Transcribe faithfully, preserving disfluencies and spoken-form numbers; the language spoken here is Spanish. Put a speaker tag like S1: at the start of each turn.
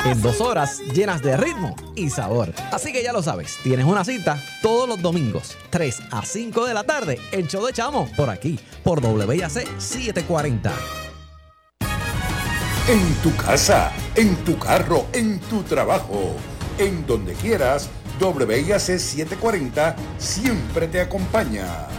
S1: en dos horas llenas de ritmo y sabor. Así que ya lo sabes, tienes una cita todos los domingos, tres a cinco de la tarde, el show de Chamo, por aquí, por W I A C setecientos cuarenta.
S2: En tu casa, en tu carro, en tu trabajo, en donde quieras, W I A C setecientos cuarenta siempre te acompaña.